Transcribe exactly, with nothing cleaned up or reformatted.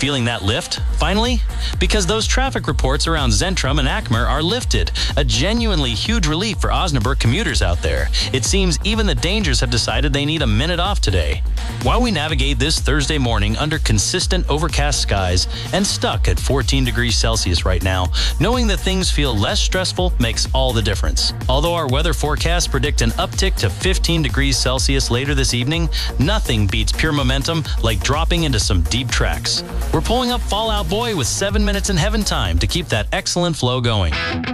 Feeling that lift, finally? Because those traffic reports around Zentrum and Akmer are lifted, a genuinely huge relief for Osnabrück commuters out there. It seems even the dangers have decided they need a minute off today. While we navigate this Thursday morning under consistent overcast skies and stuck at fourteen degrees Celsius right now, knowing that things feel less stressful makes all the difference. Although our weather forecasts predict an uptick to fifteen degrees Celsius later this evening, nothing beats pure momentum like dropping into some deep tracks. We're pulling up Fall Out Boy with seven minutes in heaven time to keep that excellent flow going.